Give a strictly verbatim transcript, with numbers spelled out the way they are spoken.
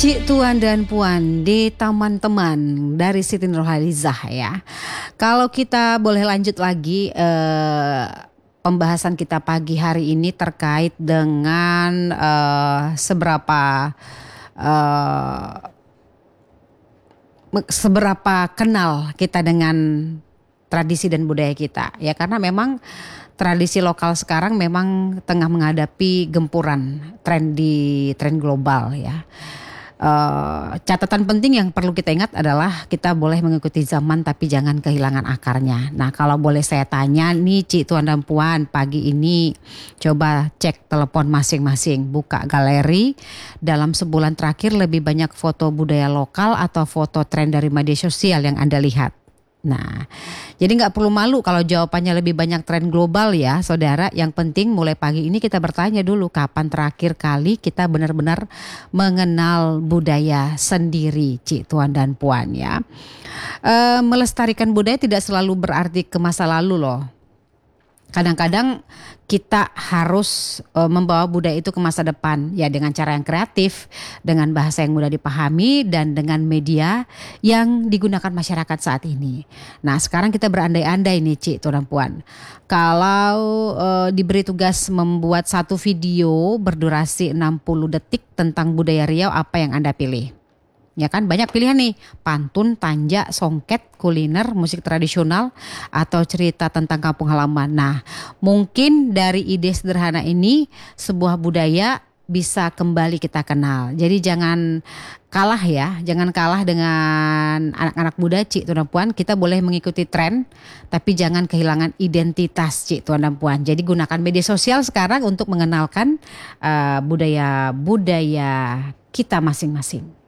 Cik Tuan dan Puan di Taman Teman dari Siti Nurhalizah ya. Kalau kita boleh lanjut lagi eh, pembahasan kita pagi hari ini terkait dengan eh, seberapa eh, seberapa kenal kita dengan tradisi dan budaya kita ya, karena memang tradisi lokal sekarang memang tengah menghadapi gempuran tren di tren global ya. Uh, catatan penting yang perlu kita ingat adalah kita boleh mengikuti zaman tapi jangan kehilangan akarnya. Nah, kalau boleh saya tanya nih Cik Tuan dan Puan, pagi ini coba cek telepon masing-masing, buka galeri. Dalam sebulan terakhir lebih banyak foto budaya lokal atau foto tren dari media sosial yang Anda lihat? Nah, jadi nggak perlu malu kalau jawabannya lebih banyak tren global ya saudara. Yang penting mulai pagi ini kita bertanya dulu, kapan terakhir kali kita benar-benar mengenal budaya sendiri Cik Tuan dan Puan ya. E, melestarikan budaya tidak selalu berarti ke masa lalu loh. Kadang-kadang kita harus e, membawa budaya itu ke masa depan ya, dengan cara yang kreatif, dengan bahasa yang mudah dipahami, dan dengan media yang digunakan masyarakat saat ini. Nah, sekarang kita berandai-andai nih Cik Tuan dan Puan. Kalau e, diberi tugas membuat satu video berdurasi enam puluh detik tentang budaya Riau, apa yang Anda pilih? Ya kan, banyak pilihan nih, pantun, tanja, songket, kuliner, musik tradisional, atau cerita tentang kampung halaman. Nah, mungkin dari ide sederhana ini sebuah budaya bisa kembali kita kenal. Jadi jangan kalah ya, jangan kalah dengan anak-anak muda Cik Tuan dan Puan. Kita boleh mengikuti tren, tapi jangan kehilangan identitas Cik Tuan dan Puan. Jadi gunakan media sosial sekarang untuk mengenalkan uh, budaya-budaya kita masing-masing.